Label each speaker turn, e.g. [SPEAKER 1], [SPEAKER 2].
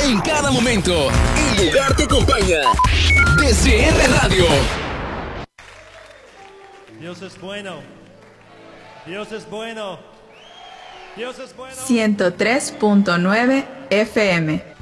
[SPEAKER 1] En cada momento, el lugar te acompaña. DCR Radio.
[SPEAKER 2] Dios es bueno. Dios es bueno. Dios es bueno.
[SPEAKER 3] 103.9 FM.